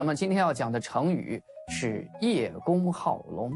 那么今天要讲的成语是叶公好龙。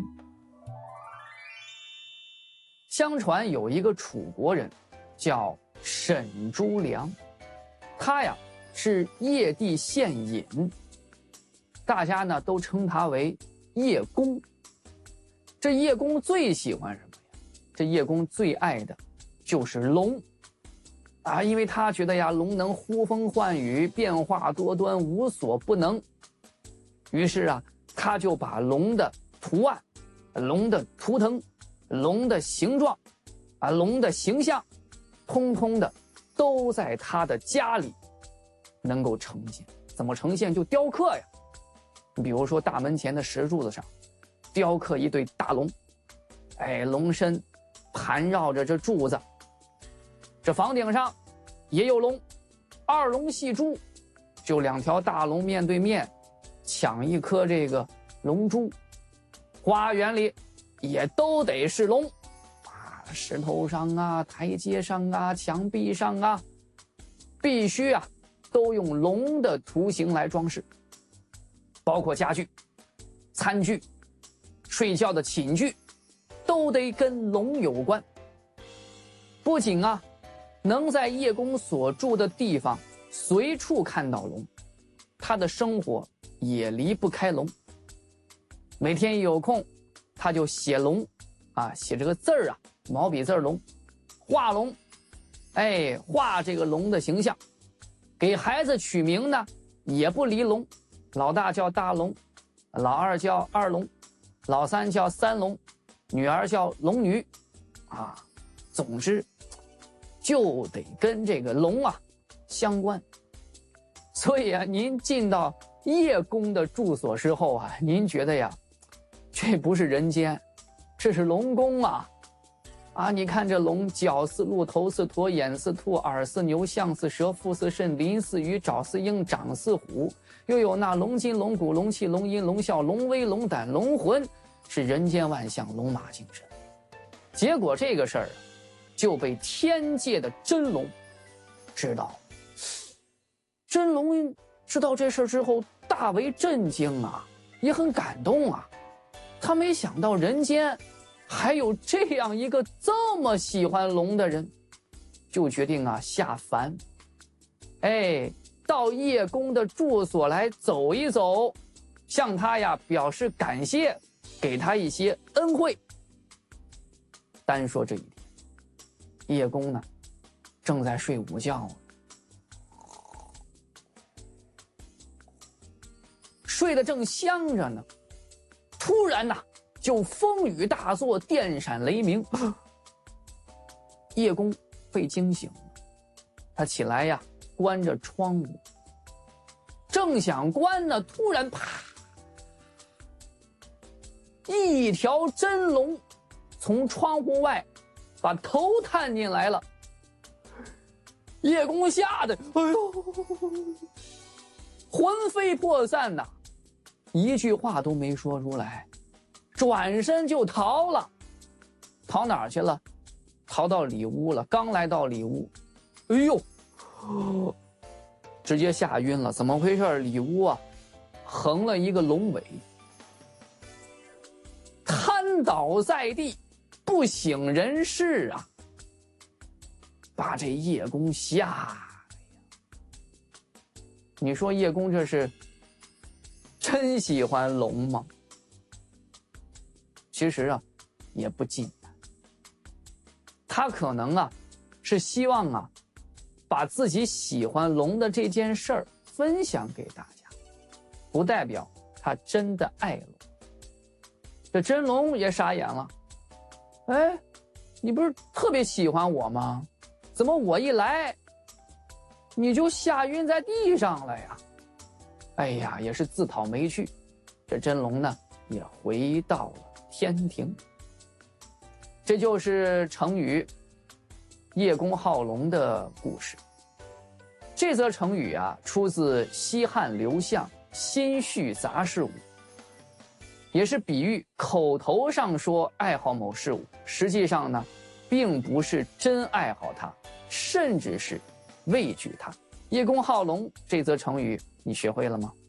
相传有一个楚国人叫沈朱良，他呀是叶地县尹，大家呢都称他为叶公。这叶公最喜欢什么呀？这叶公最爱的就是龙啊，因为他觉得呀，龙能呼风唤雨，变化多端，无所不能。于是啊，他就把龙的图案、龙的图腾、龙的形状啊、龙的形象，通通的都在他的家里能够呈现。怎么呈现？就雕刻呀。你比如说大门前的石柱子上雕刻一对大龙，龙身盘绕着这柱子，这房顶上也有龙，二龙戏珠，就两条大龙面对面抢一颗这个龙珠。花园里也都得是龙啊，石头上啊、台阶上啊、墙壁上啊，必须啊都用龙的图形来装饰。包括家具、餐具、睡觉的寝具，都得跟龙有关。不仅啊能在叶公所住的地方随处看到龙，他的生活也离不开龙。每天一有空，他就写龙啊，写这个字儿啊，毛笔字龙，画龙，画这个龙的形象。给孩子取名呢，也不离龙，老大叫大龙，老二叫二龙，老三叫三龙，女儿叫龙女啊。总之就得跟这个龙啊相关。所以啊，您进到叶公的住所之后啊，您觉得呀，这不是人间，这是龙宫啊！啊，你看这龙，脚似鹿，头似驼，眼似兔，耳似牛，象似蛇，腹似肾，鳞似鱼，爪似鹰，掌似虎，又有那龙筋、龙骨、龙气、龙吟、龙啸、龙威、龙胆、龙魂，是人间万象，龙马精神。结果这个事儿就被天界的真龙知道。真龙知道这事之后大为震惊啊，也很感动啊。他没想到人间还有这样一个这么喜欢龙的人，就决定啊下凡，到叶公的住所来走一走，向他呀表示感谢，给他一些恩惠。单说这一天，叶公呢正在睡午觉，睡得正香着呢，突然呐就风雨大作，电闪雷鸣。叶公被惊醒了，他起来呀关着窗户，正想关呢，突然啪，一条真龙从窗户外把头探进来了。叶公吓得魂飞魄散呐，一句话都没说出来，转身就逃了。逃哪儿去了？逃到里屋了。刚来到里屋，直接吓晕了。怎么回事？里屋啊横了一个龙尾，瘫倒在地，不省人事啊，把这叶公吓呀。你说叶公这是真喜欢龙吗？其实啊也不尽然，他可能啊是希望啊把自己喜欢龙的这件事儿分享给大家，不代表他真的爱龙。这真龙也傻眼了，你不是特别喜欢我吗？怎么我一来你就吓晕在地上了呀？也是自讨没趣。这真龙呢也回到了天庭。这就是成语叶公好龙的故事。这则成语啊出自西汉刘向《新序杂事五》，也是比喻口头上说爱好某事物，实际上呢并不是真爱好它，甚至是畏惧它。叶公好龙这则成语你学会了吗？